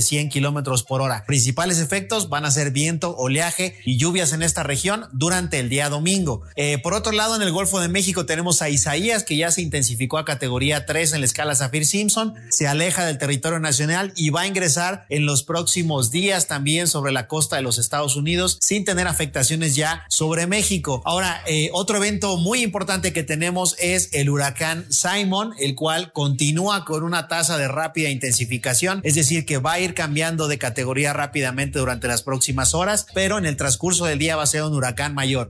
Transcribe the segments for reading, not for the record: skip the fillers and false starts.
100 kilómetros por hora. Principales efectos van a ser viento, oleaje y lluvias en esta región durante el día domingo. Por otro lado, en el Golfo de México tenemos a Isaías, que ya se intensificó a categoría 3 en la escala Saffir-Simpson, se aleja del territorio nacional y va a ingresar en los próximos días también sobre la costa de los Estados Unidos sin tener afectaciones ya sobre México. Ahora, otro evento muy importante que tenemos es el huracán Simon, el cual continúa con una tasa de rápida intensificación, es decir, que va a ir cambiando de categoría rápidamente durante las próximas horas, pero en el transcurso del día va a ser un huracán mayor.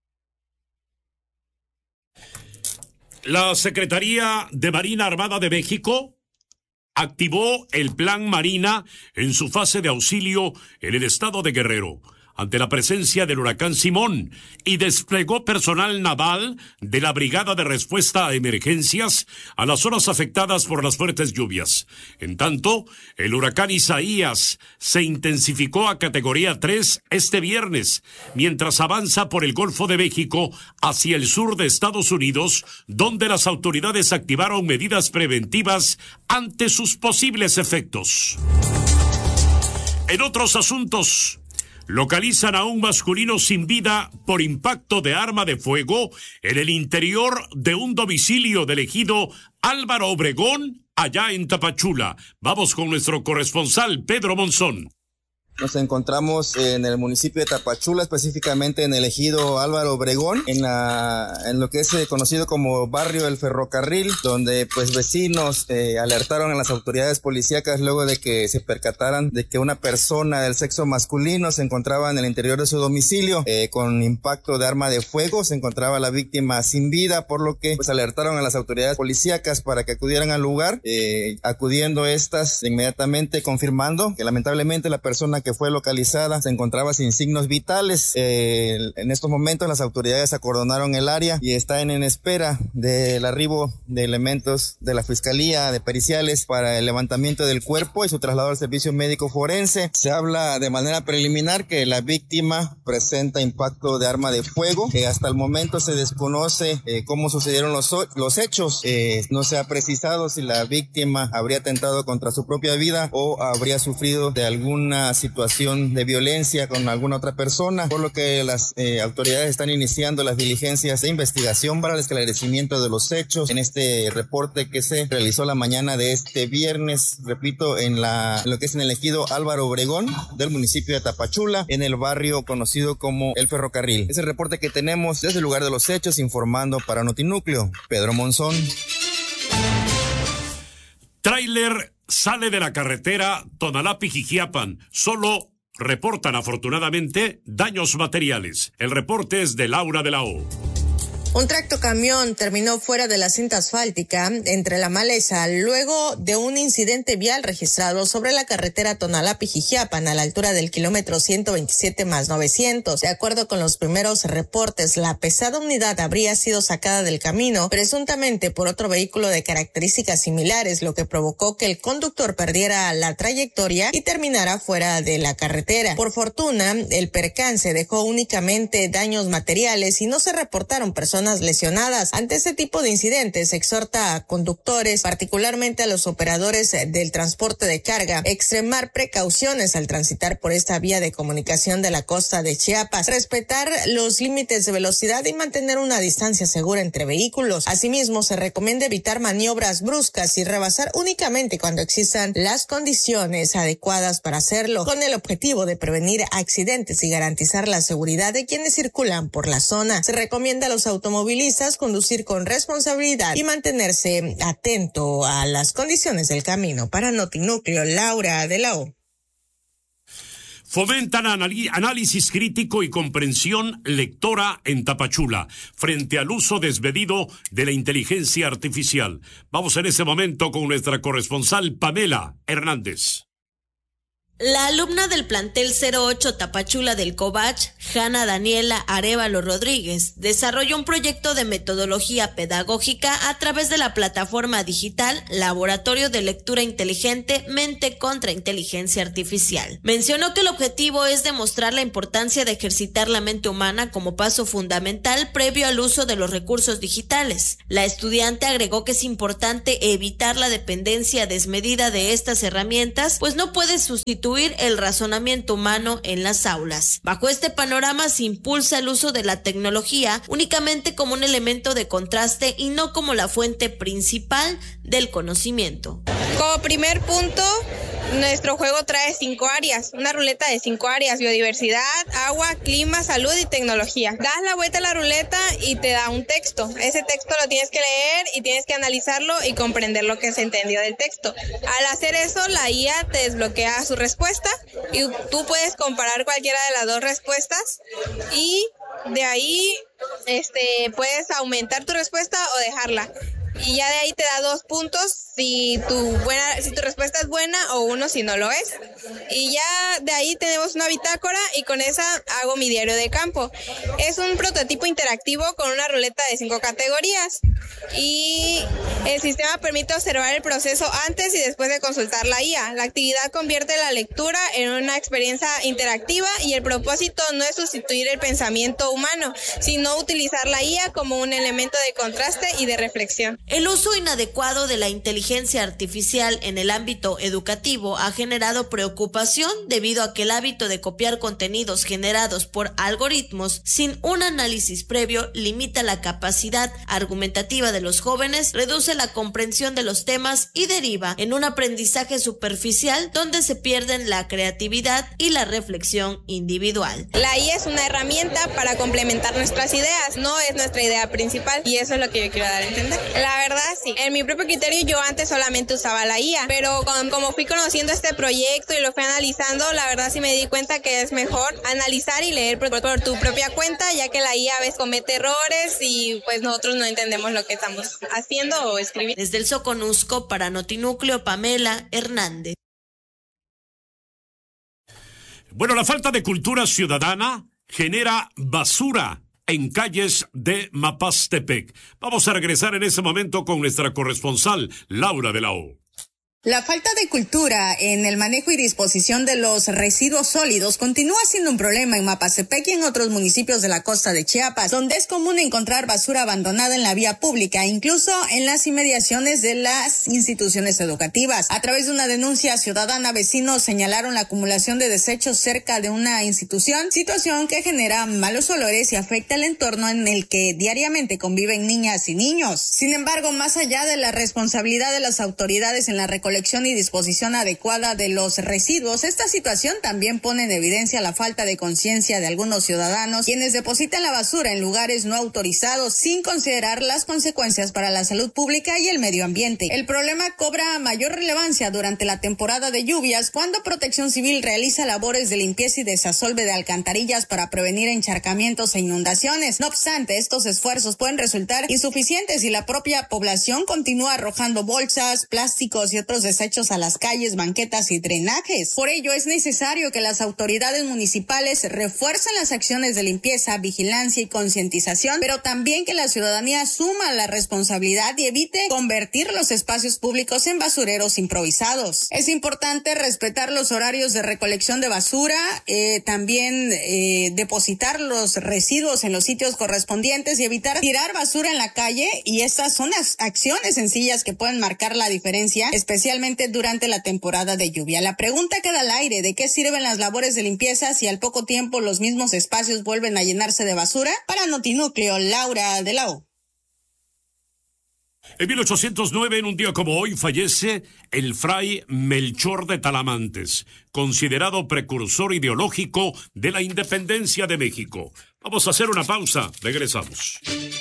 La Secretaría de Marina Armada de México activó el Plan Marina en su fase de auxilio en el estado de Guerrero ante la presencia del huracán Simón y desplegó personal naval de la Brigada de Respuesta a Emergencias a las zonas afectadas por las fuertes lluvias. En tanto, el huracán Isaías se intensificó a categoría 3 este viernes, mientras avanza por el Golfo de México hacia el sur de Estados Unidos, donde las autoridades activaron medidas preventivas ante sus posibles efectos. En otros asuntos, localizan a un masculino sin vida por impacto de arma de fuego en el interior de un domicilio del ejido Álvaro Obregón, allá en Tapachula. Vamos con nuestro corresponsal Pedro Monzón. Nos encontramos en el municipio de Tapachula, específicamente en el ejido Álvaro Obregón, en lo que es conocido como barrio del Ferrocarril, donde pues vecinos alertaron a las autoridades policíacas luego de que se percataran de que una persona del sexo masculino se encontraba en el interior de su domicilio con impacto de arma de fuego. Se encontraba la víctima sin vida, por lo que pues alertaron a las autoridades policíacas para que acudieran al lugar, acudiendo estas inmediatamente confirmando que lamentablemente la persona que fue localizada se encontraba sin signos vitales. En estos momentos las autoridades acordonaron el área y están en espera del arribo de elementos de la Fiscalía de Periciales para el levantamiento del cuerpo y su traslado al servicio médico forense. Se habla de manera preliminar que la víctima presenta impacto de arma de fuego. Hasta el momento se desconoce cómo sucedieron los hechos. No se ha precisado si la víctima habría atentado contra su propia vida o habría sufrido de alguna situación de violencia con alguna otra persona, por lo que las autoridades están iniciando las diligencias de investigación para el esclarecimiento de los hechos en este reporte que se realizó la mañana de este viernes, repito, en lo que es en el ejido Álvaro Obregón del municipio de Tapachula, en el barrio conocido como El Ferrocarril. Es el reporte que tenemos desde el lugar de los hechos, informando para Notinúcleo, Pedro Monzón. Tráiler sale de la carretera Tonalá-Pijijiapan. Solo reportan afortunadamente daños materiales. El reporte es de Laura de la O. Un tractocamión terminó fuera de la cinta asfáltica entre la maleza luego de un incidente vial registrado sobre la carretera Tonalá-Pijijiapan a la altura del kilómetro 127+900. De acuerdo con los primeros reportes, la pesada unidad habría sido sacada del camino presuntamente por otro vehículo de características similares, lo que provocó que el conductor perdiera la trayectoria y terminara fuera de la carretera. Por fortuna, el percance dejó únicamente daños materiales y no se reportaron personas lesionadas. Ante este tipo de incidentes, exhorta a conductores, particularmente a los operadores del transporte de carga, extremar precauciones al transitar por esta vía de comunicación de la costa de Chiapas, respetar los límites de velocidad y mantener una distancia segura entre vehículos. Asimismo, se recomienda evitar maniobras bruscas y rebasar únicamente cuando existan las condiciones adecuadas para hacerlo, con el objetivo de prevenir accidentes y garantizar la seguridad de quienes circulan por la zona. Se recomienda a los automovilistas conducir con responsabilidad y mantenerse atento a las condiciones del camino. Para Notinúcleo, Laura de la O. Fomentan análisis crítico y comprensión lectora en Tapachula frente al uso desmedido de la inteligencia artificial. Vamos en ese momento con nuestra corresponsal Pamela Hernández. La alumna del plantel 08 Tapachula del Covach, Hanna Daniela Arévalo Rodríguez, desarrolló un proyecto de metodología pedagógica a través de la plataforma digital Laboratorio de Lectura Inteligente Mente contra Inteligencia Artificial. Mencionó que el objetivo es demostrar la importancia de ejercitar la mente humana como paso fundamental previo al uso de los recursos digitales. La estudiante agregó que es importante evitar la dependencia desmedida de estas herramientas, pues no puede sustituir el razonamiento humano en las aulas. Bajo este panorama se impulsa el uso de la tecnología únicamente como un elemento de contraste y no como la fuente principal del conocimiento. Como primer punto, nuestro juego trae 5 áreas, una ruleta de 5 áreas: biodiversidad, agua, clima, salud y tecnología. Das la vuelta a la ruleta y te da un texto. Ese texto lo tienes que leer y tienes que analizarlo y comprender lo que se entendió del texto. Al hacer eso, la IA te desbloquea su respuesta y tú puedes comparar cualquiera de las dos respuestas y de ahí puedes aumentar tu respuesta o dejarla. Y ya de ahí te da 2 puntos si tu respuesta es buena o 1 si no lo es. Y ya de ahí tenemos una bitácora y con esa hago mi diario de campo. Es un prototipo interactivo con una ruleta de 5 categorías. Y el sistema permite observar el proceso antes y después de consultar la IA. La actividad convierte la lectura en una experiencia interactiva y el propósito no es sustituir el pensamiento humano, sino utilizar la IA como un elemento de contraste y de reflexión. El uso inadecuado de la inteligencia artificial en el ámbito educativo ha generado preocupación debido a que el hábito de copiar contenidos generados por algoritmos sin un análisis previo limita la capacidad argumentativa de los jóvenes, reduce la comprensión de los temas y deriva en un aprendizaje superficial donde se pierden la creatividad y la reflexión individual. La IA es una herramienta para complementar nuestras ideas, no es nuestra idea principal, y eso es lo que yo quiero dar a entender. La verdad, sí. En mi propio criterio, yo antes solamente usaba la IA, pero como fui conociendo este proyecto y lo fui analizando, la verdad sí me di cuenta que es mejor analizar y leer por tu propia cuenta, ya que la IA a veces comete errores y pues nosotros no entendemos lo que estamos haciendo o escribiendo. Desde el Soconusco, para Notinúcleo, Pamela Hernández. Bueno, la falta de cultura ciudadana genera basura en calles de Mapastepec. Vamos a regresar en ese momento con nuestra corresponsal, Laura de la O. La falta de cultura en el manejo y disposición de los residuos sólidos continúa siendo un problema en Mapastepec y en otros municipios de la costa de Chiapas, donde es común encontrar basura abandonada en la vía pública, incluso en las inmediaciones de las instituciones educativas. A través de una denuncia ciudadana, vecinos señalaron la acumulación de desechos cerca de una institución, situación que genera malos olores y afecta el entorno en el que diariamente conviven niñas y niños. Sin embargo, más allá de la responsabilidad de las autoridades en la recolección y disposición adecuada de los residuos, esta situación también pone en evidencia la falta de conciencia de algunos ciudadanos, quienes depositan la basura en lugares no autorizados sin considerar las consecuencias para la salud pública y el medio ambiente. El problema cobra mayor relevancia durante la temporada de lluvias, cuando Protección Civil realiza labores de limpieza y desasolve de alcantarillas para prevenir encharcamientos e inundaciones. No obstante, estos esfuerzos pueden resultar insuficientes y la propia población continúa arrojando bolsas, plásticos y otros desechos a las calles, banquetas y drenajes. Por ello, es necesario que las autoridades municipales refuercen las acciones de limpieza, vigilancia y concientización, pero también que la ciudadanía asuma la responsabilidad y evite convertir los espacios públicos en basureros improvisados. Es importante respetar los horarios de recolección de basura, también depositar los residuos en los sitios correspondientes y evitar tirar basura en la calle, y estas son las acciones sencillas que pueden marcar la diferencia, especialmente durante la temporada de lluvia. La pregunta queda al aire: ¿de qué sirven las labores de limpieza si al poco tiempo los mismos espacios vuelven a llenarse de basura? Para Notinúcleo, Laura de la O. En 1809, en un día como hoy, fallece el fray Melchor de Talamantes, considerado precursor ideológico de la independencia de México. Vamos a hacer una pausa, regresamos.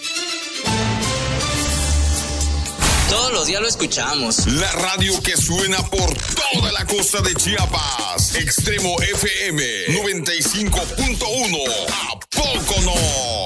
Todos los días lo escuchamos. La radio que suena por toda la costa de Chiapas. Extremo FM 95.1. ¿A poco no?